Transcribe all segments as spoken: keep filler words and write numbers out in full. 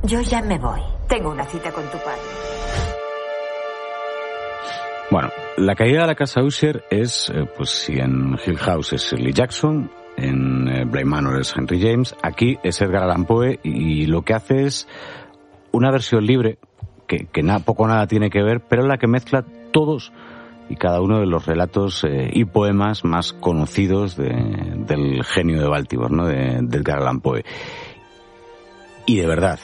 Yo ya me voy. Tengo una cita con tu padre. Bueno, la caída de la casa Usher es, eh, pues si en Hill House es Shirley Jackson, en eh, Bly Manor es Henry James, aquí es Edgar Allan Poe, y lo que hace es una versión libre, que, que nada, poco o nada tiene que ver, pero en la que mezcla todos y cada uno de los relatos eh, y poemas más conocidos de, del genio de Baltimore, ¿no? De, de Edgar Allan Poe. Y de verdad,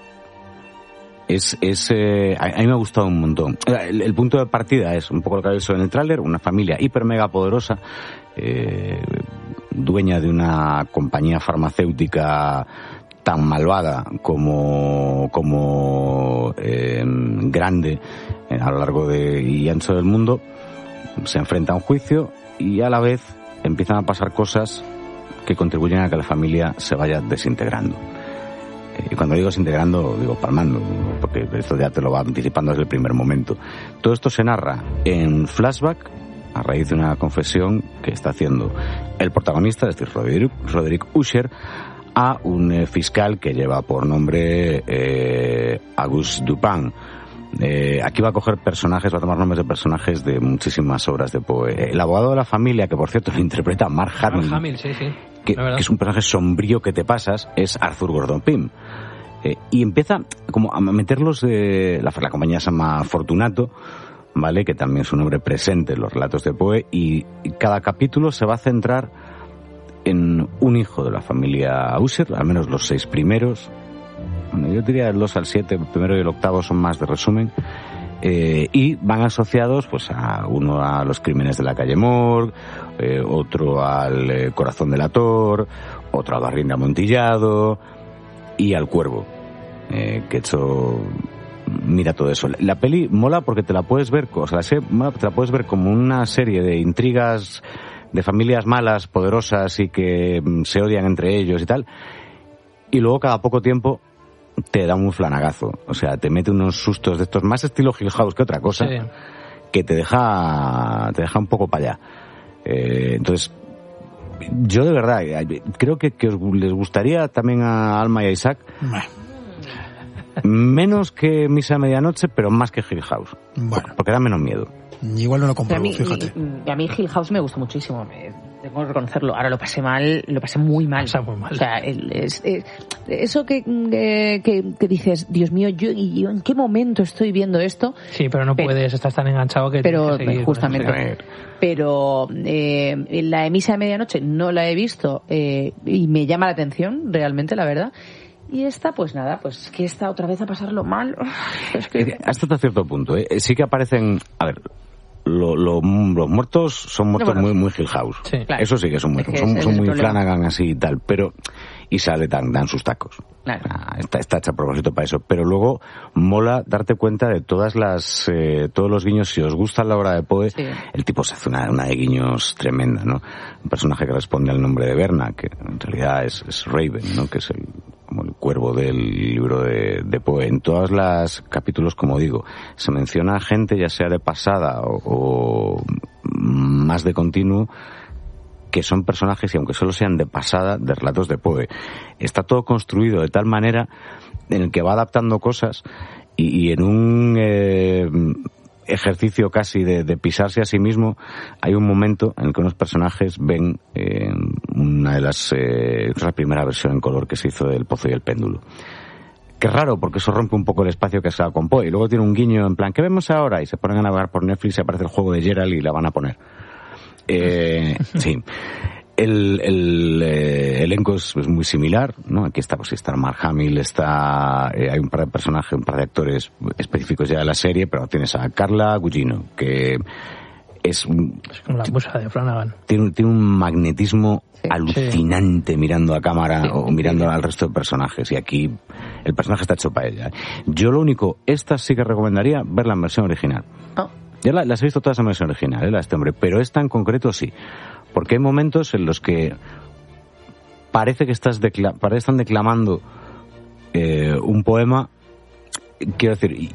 es, es eh, a, a mí me ha gustado un montón. El, el punto de partida es un poco lo que habéis visto en el tráiler, una familia hiper mega poderosa, eh, dueña de una compañía farmacéutica tan malvada como, como eh, grande eh, a lo largo de, y ancho del mundo. Se enfrenta a un juicio y a la vez empiezan a pasar cosas que contribuyen a que la familia se vaya desintegrando. Y cuando digo desintegrando, digo palmando, porque esto ya te lo va anticipando desde el primer momento. Todo esto se narra en flashback a raíz de una confesión que está haciendo el protagonista, es decir, Roderick, Roderick Usher, a un eh, fiscal que lleva por nombre eh, Auguste Dupin. Eh, aquí va a coger personajes, va a tomar nombres de personajes de muchísimas obras de Poe. El abogado de la familia, que por cierto lo interpreta Mark Hamill, Mark Hamill, sí, sí. Que, que es un personaje sombrío que te pasas, es Arthur Gordon Pym. Eh, y empieza como a meterlos de la, la compañía se llama Fortunato, ¿vale? Que también es un nombre presente en los relatos de Poe, y, y cada capítulo se va a centrar en un hijo de la familia Usher, al menos los seis primeros. Bueno, yo diría el dos al siete, el primero y el octavo son más de resumen. Eh, y van asociados pues a uno a los crímenes de la calle Morgue, eh, otro al eh, corazón del ator, otro al barril de amontillado y al cuervo, eh, que he hecho mira todo eso. La peli mola porque te la puedes ver, o sea, la serie mola porque te la puedes ver como una serie de intrigas de familias malas, poderosas y que mm, se odian entre ellos y tal, y luego cada poco tiempo te da un flanagazo, o sea, te mete unos sustos de estos más estilo Hill House que otra cosa, sí, que te deja te deja un poco para allá. Eh, entonces, yo de verdad creo que, que os les gustaría también a Alma y a Isaac, menos que Misa de Medianoche, pero más que Hill House, bueno, porque, porque da menos miedo. Igual no lo compro, a mí, fíjate. A mí Hill House me gustó muchísimo, me, tengo que reconocerlo. Ahora lo pasé mal, lo pasé muy mal. O sea, muy mal. O sea, el, es, es, eso que, que, que dices, Dios mío, yo, yo en qué momento estoy viendo esto. Sí, pero no pero, puedes, estás tan enganchado que pero tienes que seguir, justamente. Pero eh, la de Misa de Medianoche no la he visto eh, y me llama la atención, realmente, la verdad. Y esta, pues nada, pues que esta otra vez a pasarlo mal. Es que... Hasta cierto punto, ¿eh? Sí que aparecen, a ver, lo, lo, los muertos son muertos no, bueno, muy muy Hill House. Sí, claro. Eso sí que son muertos, es que son, son muy Flanagan así y tal, pero y sale dan, dan sus tacos. Claro. Ah, está, está hecha a propósito para eso, pero luego mola darte cuenta de todas las eh, todos los guiños. Si os gusta la obra de Poe, sí, el tipo se hace una, una de guiños tremenda, ¿no? Un personaje que responde al nombre de Berna, que en realidad es, es Raven, ¿no? Que es el como el cuervo del libro de, de Poe. En todos los capítulos, como digo, se menciona a gente, ya sea de pasada o, o más de continuo, que son personajes, y aunque solo sean de pasada, de relatos de Poe. Está todo construido de tal manera en el que va adaptando cosas y, y en un eh, ejercicio casi de, de pisarse a sí mismo, hay un momento en el que unos personajes ven eh, una de las eh, la primera versión en color que se hizo del Pozo y el Péndulo. Que es raro, porque eso rompe un poco el espacio que se da con Poe, y luego tiene un guiño en plan, ¿qué vemos ahora? Y se ponen a navegar por Netflix y aparece el juego de Geralt y la van a poner. Eh, sí. El, el eh, elenco es, es muy similar, ¿no? Aquí está, pues está Mark Hamill, está, eh, hay un par de personajes, un par de actores específicos ya de la serie, pero tienes a Carla Gugino, que es un... Es como la musa de Flanagan. Tiene, tiene un magnetismo sí, alucinante, sí, mirando a cámara sí, o mirando sí, al resto de personajes, y aquí el personaje está hecho para ella. Yo lo único, esta sí que recomendaría verla en versión original. Oh. Ya la, las he visto todas en versión original, ¿eh? La de este hombre, pero esta en concreto sí. Porque hay momentos en los que parece que estás decla- parece que están declamando eh, un poema. Quiero decir,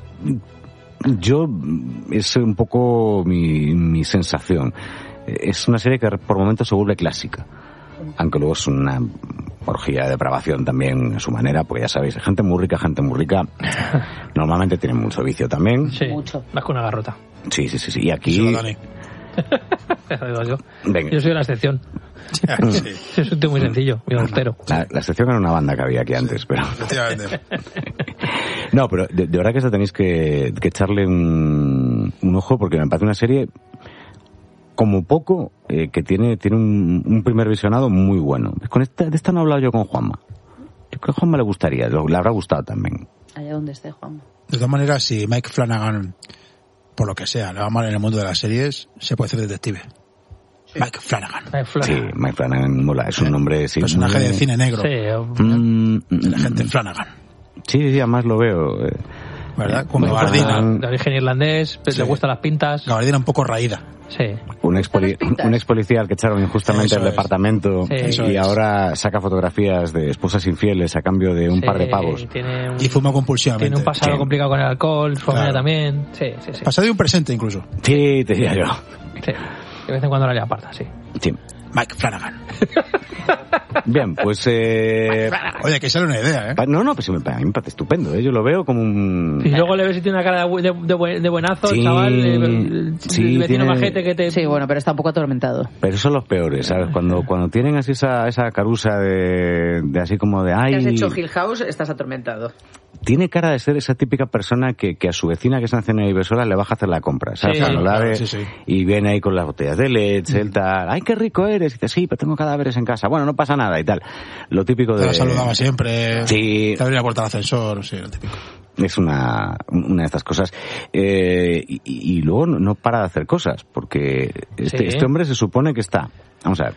yo es un poco mi, mi sensación. Es una serie que por momentos se vuelve clásica, aunque luego es una orgía de depravación también a su manera, porque ya sabéis, gente muy rica, gente muy rica, normalmente tienen mucho vicio también. Sí, Mucho. más que una garrota. Sí, sí, sí, sí. Y aquí... Sí, Dani. Eso digo yo. Venga. Yo soy la excepción. Sí, Es un tío muy sencillo, muy austero. La, la excepción era una banda que había aquí antes, pero... efectivamente. No, pero de, de verdad que esta tenéis que, que echarle un, un ojo, porque me parece una serie como poco eh, que tiene tiene un, un primer visionado muy bueno. Con esta, de esta no he hablado yo con Juanma. Yo creo que a Juanma le gustaría, lo- le habrá gustado también. Allá donde esté, Juan. De todas maneras, si Mike Flanagan, por lo que sea, le va mal en el mundo de las series, se puede hacer detective. Mike Flanagan. Ay, Flora. Sí, Mike Flanagan mola, es un nombre... Sí, Personaje muy- de cine negro. Sí, o- Mm, El agente Flanagan. sí, sí, además lo veo. eh. ¿Verdad? Como Mike Gabardina. Flanagan. de origen irlandés, Sí. le gustan las pintas. Gabardina un poco raída. Sí. Un ex, poli- un ex policía al que echaron injustamente Eso del es. departamento Sí. Eso y es. ahora saca fotografías de esposas infieles a cambio de un Sí, par de pavos. Tiene un, Y fuma compulsivamente. tiene un pasado Sí. complicado con el alcohol, su familia Claro. también. Sí, sí, sí. Pasado y un presente incluso. Sí, te diría yo. Sí. De vez en cuando la le aparta, sí. Sí. Mike Flanagan. Bien, pues... Eh, Oye, que sale una idea, ¿eh? pa- no, no, pues sí me, a mí me parece estupendo, ¿eh? Yo lo veo como un... Y luego le ves si tiene una cara de, bu- de, de buen- de buenazo, Sí, el chaval, el, sí, el vecino tiene- majete que te... Sí, bueno, pero está un poco atormentado. Pero son los peores, ¿sabes? Cuando, cuando tienen así esa, esa carusa de, de así como de... Si Ay, has hecho Hill House, estás atormentado. tiene cara de ser esa típica persona que, que a su vecina que está en cena inversora le baja a hacer la compra, ¿sabes? Sí, Cuando la claro, ve sí, sí. y viene ahí con las botellas de leche, el tal, ¡ay, qué rico eres! Y dice, sí, pero tengo cadáveres en casa. Bueno, no pasa nada y tal. Lo típico Te de... la saludaba siempre. Sí. Te abría la puerta al ascensor. Sí, lo típico. Es una, una de estas cosas. Eh, y, y luego no, no para de hacer cosas, porque este, Sí. este hombre se supone que está... Vamos a ver.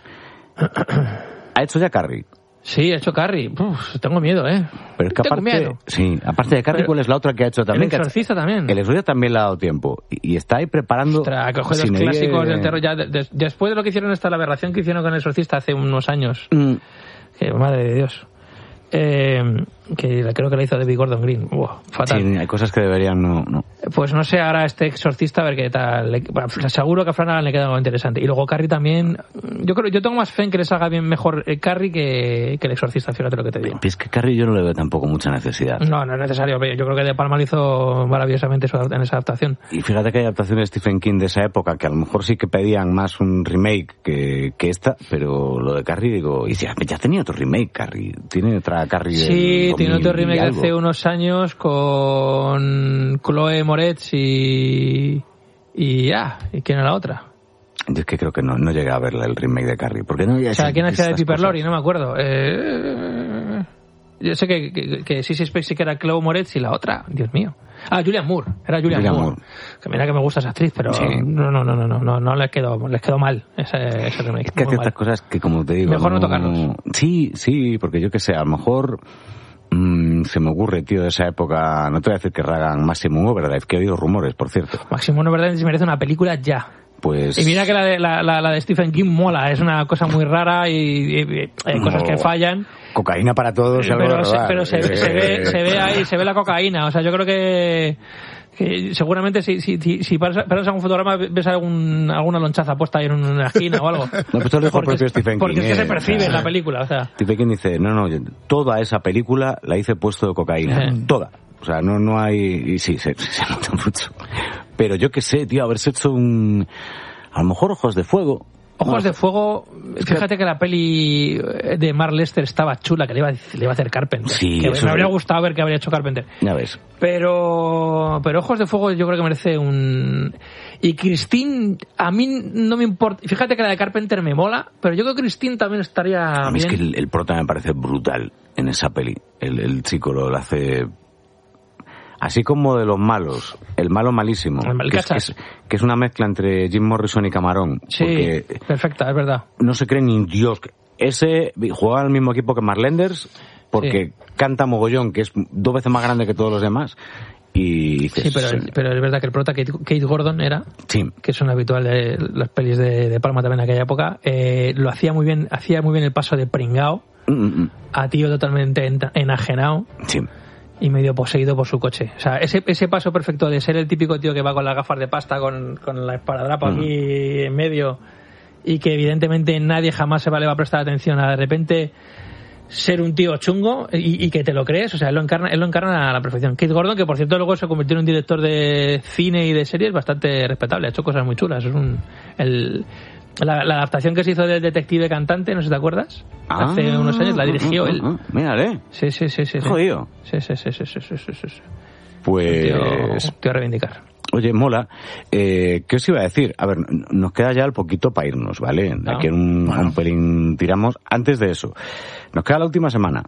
Ha hecho ya Carrie. Sí, ha hecho Carrie. Uf, tengo miedo, ¿eh? Pero es que Tengo aparte, miedo. sí, aparte de Carrie, Pero- ¿cuál es la otra que ha hecho también? El Exorcista también. El Exorcista también le ha dado tiempo. Y, y está ahí preparando... Ostras, coge los sin clásicos oír, del eh, terror. Ya, de- de- después de lo que hicieron esta, la aberración que hicieron con el Exorcista hace unos años. mm, Que, madre de Dios. Eh, que la- creo que la hizo David Gordon Green. Buah, fatal. sí, hay cosas que deberían no... no. Pues no sé, ahora este Exorcista, a ver qué tal. Le- bueno, seguro que a Flanagan le queda algo interesante. Y luego Carrie también. Yo creo, yo tengo más fe en que le salga bien mejor eh, Carrie que, que el Exorcista, fíjate lo que te digo. Es que Carrie yo no le veo tampoco mucha necesidad. No, no es necesario. Yo creo que De Palma lo hizo maravillosamente su- en esa adaptación. Y fíjate que hay adaptaciones de Stephen King de esa época que a lo mejor sí que pedían más un remake que, que esta, pero lo de Carrie digo, y ya, ya tenía otro remake Carrie, tiene otra Carrie del Sí, tiene otro dos mil y remake algo. hace unos años con Chloe Moretz y... Y ya, ¿y quién era la otra? Yo es que creo que no, no llegué a ver el remake de Carrie, porque no ya O sea, sé ¿quién hacía de estas Piper cosas. Laurie? No me acuerdo. Eh... Yo sé que, que, que sí, sí, sí que era Chloe Moretz y la otra, Dios mío. Ah, Julian Moore, era Julian, Julian Moore. Moore. Que mira que me gusta esa actriz, pero Sí. no, no, no, no, no, no, no les quedó, les quedó mal ese, ese remake. Es que muy hace mal. estas cosas que, como te digo... Mejor no tocarlos. Sí, sí, porque yo que sé, a lo mejor... mm, se me ocurre, tío, de esa época... No te voy a decir que ragan Maximum Overdrive, que he oído rumores, por cierto. Maximum Overdrive merece una película ya. Pues... Y mira que la de, la, la, la de Stephen King mola, es una cosa muy rara y, y- y hay cosas que No. fallan. Cocaína para todos y algo de Pero, se, robar. pero se, Eh, se ve, se ve ahí, se ve la cocaína. O sea, yo creo que, que seguramente si, si, si, si paras, paras algún fotograma ves algún, alguna lonchaza puesta ahí en una esquina o algo. No, pues esto lo dijo el Porque, propio Stephen King. porque es que eh, se percibe o sea, en la película. O sea, Stephen King dice, no, no, yo- toda esa película la hice puesto de cocaína. Sí. Toda. O sea, no, no hay... Y sí, se, se nota mucho. Pero yo qué sé, tío, haberse hecho un... A lo mejor Ojos de Fuego. Ojos No, de Fuego, fíjate que la peli de Mark Lester estaba chula, que le iba, a- le iba a hacer Carpenter. Sí, que eso me habría es- gustado ver que habría hecho Carpenter. Ya ves. Pero, pero Ojos de Fuego yo creo que merece un... Y Christine, a mí no me importa... Fíjate que la de Carpenter me mola, pero yo creo que Christine también estaría A mí es bien. que el, el prota me parece brutal en esa peli. El, el chico lo, lo hace... Así como de los malos, el malo malísimo, El mal que, es, que, cachas. es, que es una mezcla entre Jim Morrison y Camarón. Sí, Porque perfecta, es verdad. no se cree ni Dios. Ese juega al mismo equipo que Marlenders porque canta mogollón, que es dos veces más grande que todos los demás. Y dices, Sí, pero, pero es verdad que el prota Kate, Kate Gordon era, sí, que es un habitual de las pelis de, de Palma también en aquella época, eh, lo hacía muy bien, hacía muy bien el paso de pringao mm, mm, a tío totalmente enta- enajenado sí. y medio poseído por su coche. O sea, ese, ese paso perfecto de ser el típico tío que va con las gafas de pasta, con, con la esparadrapo Mm. aquí en medio, y que evidentemente nadie jamás se va, le va a prestar atención a de repente ser un tío chungo y, y que te lo crees, o sea, él lo encarna, él lo encarna a la perfección. Keith Gordon, que por cierto luego se convirtió en un director de cine y de series bastante respetable, ha hecho cosas muy chulas. Es un el la, la adaptación que se hizo del Detective Cantante, no sé si te acuerdas, ah, hace unos años la dirigió uh, uh, él. Uh, mírale. Sí, sí, sí, sí. Jodido. Sí, sí, sí, sí, sí, sí, sí, sí. Pues... Tío, tío a reivindicar. Oye, mola. Eh, ¿Qué os iba a decir? A ver, nos queda ya el poquito para irnos, ¿vale? De aquí en un, bueno. un pelín tiramos. Antes de eso, nos queda la última semana,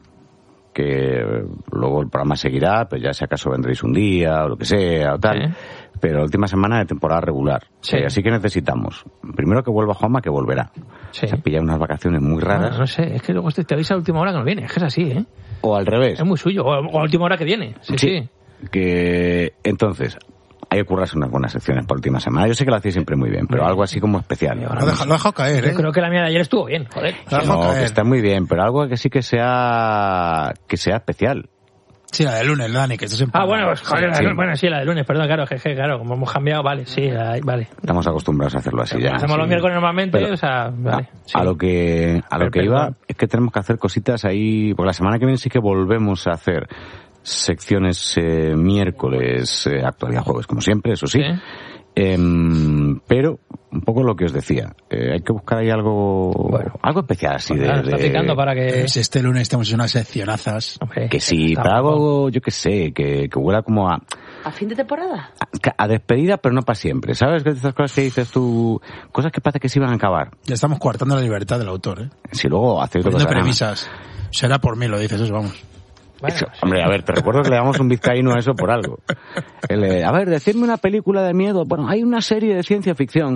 que luego el programa seguirá, pues ya si acaso vendréis un día o lo que sea o tal, sí. Pero la última semana de temporada regular. Sí. Eh, así que necesitamos, primero que vuelva Juanma, que volverá. Sí. Se pilla unas vacaciones muy raras. No, no sé, es que luego te avisa a la última hora que no viene, es que es así, ¿eh? O al revés. Es muy suyo, o a la última hora que viene. Sí, sí. sí. Que entonces... hay que currarse unas buenas secciones por última semana. Yo sé que lo hacéis siempre muy bien, pero algo así como especial. Lo ha dejado, dejado caer, ¿eh? Yo creo que la mía de ayer estuvo bien, joder. No, que está muy bien, pero algo que sí que sea que sea especial. Sí, la de lunes, Dani, que estás en... Ah, bueno, pues, joder, sí, sí. Bueno, sí, la de lunes, perdón, claro, jeje, claro, como hemos cambiado, vale, sí, ahí, vale. Estamos acostumbrados a hacerlo así pero ya. Hacemos sí. los miércoles normalmente, pero, o sea, vale. A, sí. a lo que a lo pero, que iba perdón. Es que tenemos que hacer cositas ahí, porque la semana que viene sí que volvemos a hacer secciones eh, miércoles, eh, actualidad jueves, como siempre, eso sí. ¿Sí? Eh, pero un poco lo que os decía, eh, hay que buscar ahí algo bueno, algo especial así pues de, de, de para que si este lunes estamos en unas seccionazas, okay, que sí, para algo yo que sé, que, que huela como a ¿a fin de temporada? A, a despedida, pero no para siempre, ¿sabes? Que estas cosas que dices tú, cosas que parece que se iban a acabar. Ya estamos coartando la libertad del autor, ¿eh? Si luego hace otra cosa. premisas, será por mí, lo dices, eso vamos. Bueno, eso, hombre, a ver, te recuerdo que le damos un vizcaíno a eso por algo. El, eh, a ver, decidme una película de miedo. Bueno, hay una serie de ciencia ficción.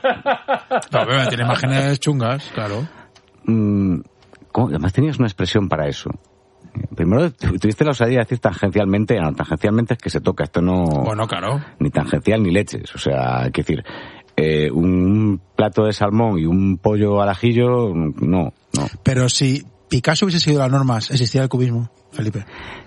No, pero tiene imágenes chungas, claro. Mm, ¿cómo? Además tenías una expresión para eso. Primero tuviste la osadía de decir tangencialmente. No, tangencialmente es que se toca. Esto no... Bueno, claro. Ni tangencial ni leches. O sea, hay que decir... Eh, un plato de salmón y un pollo al ajillo, no, no. Pero si Picasso hubiese seguido las normas, ¿existiría el cubismo, Felipe?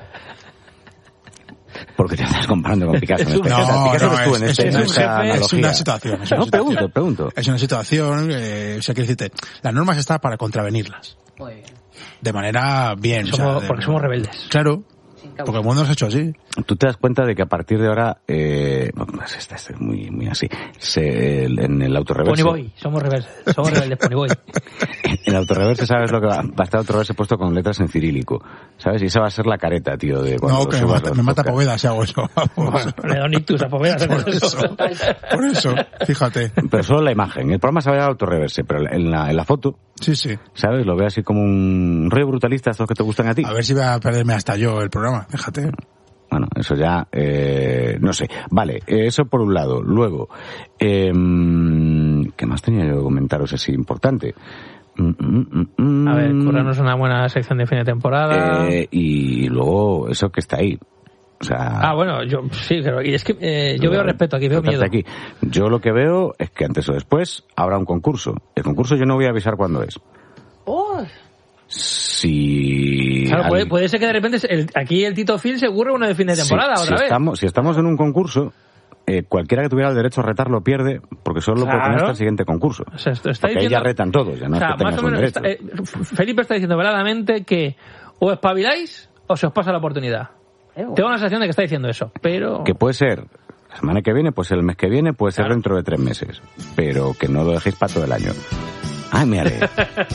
Porque te estás comparando con Picasso. En este no, caso. Picasso no, eres tú en, es, este, es, en es, esta un jefe, analogía. Es una situación. Es una no, situación. pregunto, pregunto. Es una situación, eh, o sea, quiero decirte, las normas están para contravenirlas. Muy bien. De manera bien. Somos, o sea, de, porque somos rebeldes. Claro. Porque el mundo nos ha hecho así. Tú te das cuenta de que a partir de ahora, eh, pues esta es muy, muy así, se, en el autorreverse... Ponyboy, somos rebeldes, somos rebeldes, Ponyboy. En el autorreverse, ¿sabes lo que va? Va a estar el autorreverse puesto con letras en cirílico, ¿sabes? Y esa va a ser la careta, tío, de cuando no, que me mata, me mata Poveda si hago eso. Bueno, le da un ictus a Poveda. Por eso, por eso, fíjate. Pero solo la imagen. El programa se va a autorreverse, pero en la, en la foto... Sí, sí. ¿Sabes? Lo veo así como un rollo brutalista, estos que te gustan a ti. A ver si voy a perderme hasta yo el programa, déjate. Bueno, eso ya, eh, no sé. Vale, eso por un lado. Luego, eh, ¿qué más tenía yo que comentaros así importante? Mm, mm, mm, a ver, currarnos una buena sección de fin de temporada. Eh, y luego, eso que está ahí. O sea, ah, bueno, yo sí, pero y es que eh, yo veo respeto aquí, veo miedo. Aquí. Yo lo que veo es que antes o después habrá un concurso. El concurso yo no voy a avisar cuándo es. Oh. Si... Claro, puede, puede ser que de repente el, aquí el Tito Phil se ocurre uno de fin de temporada si, otra si vez. Estamos, si estamos en un concurso, eh, cualquiera que tuviera el derecho a retar lo pierde, porque solo claro. lo puede tener hasta el siguiente concurso. O sea, esto está porque diciendo... ahí ya retan todos, ya no o sea, es que más o menos derecho. Está, eh, Felipe está diciendo veladamente que o espabiláis o se os pasa la oportunidad. Eh, Tengo la sensación de que está diciendo eso, pero... Que puede ser la semana que viene, puede ser el mes que viene, puede ser claro. dentro de tres meses, pero que no lo dejéis para todo el año. Ay, me haré.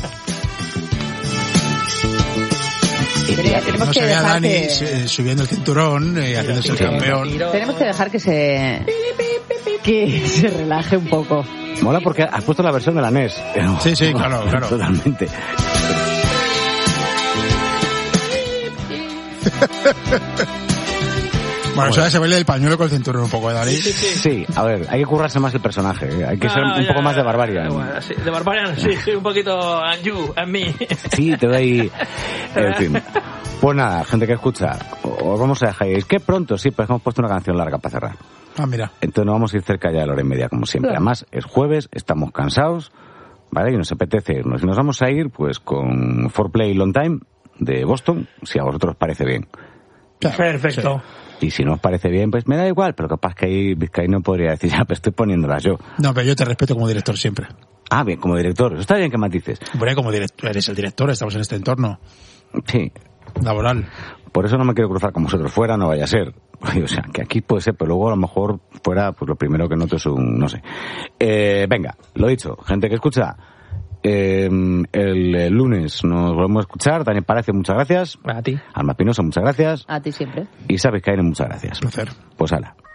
Tenemos no que se vea a Dani que... subiendo el cinturón y eh, haciéndose el campeón. Tenemos que dejar que se que se relaje un poco. Mola porque has puesto la versión de la N E S. Sí, sí, claro, claro. Totalmente. Bueno, eso ya se baile el pañuelo con el cinturón un poco, ¿eh, Dani? Sí, sí, sí. Sí, a ver, hay que currarse más el personaje. ¿eh? Hay que no, ser no, un ya, poco más de Barbarian. Bueno, sí, de Barbarian, sí, sí, un poquito and you, and me. Sí, te doy... En fin. Pues nada, gente que escucha, os vamos a dejar. Es que pronto, sí, pues hemos puesto una canción larga para cerrar. Ah, mira. Entonces nos vamos a ir cerca ya de la hora y media, como siempre. Claro. Además, es jueves, estamos cansados, ¿vale? Y nos apetece irnos. Y nos vamos a ir, pues, con four Play Long Time de Boston, si a vosotros os parece bien. Claro, perfecto. Sí. Y si no os parece bien, pues me da igual, pero capaz que ahí Vizcaíno podría decir, ya, pero estoy poniéndolas yo. No, pero yo te respeto como director siempre. Ah, bien, como director. Eso está bien que matices. Bueno, como director, eres el director, estamos en este entorno. Sí. Laboral. Por eso no me quiero cruzar con vosotros fuera, no vaya a ser. O sea, que aquí puede ser, pero luego a lo mejor fuera, pues lo primero que noto es un, no sé. Eh, venga, lo dicho, gente que escucha, eh, el, el lunes nos volvemos a escuchar. Daniel Palacio, muchas gracias. A ti. Alma Pinoso, muchas gracias. A ti siempre. Y Sabes Caire, muchas gracias. Placer. Pues hala.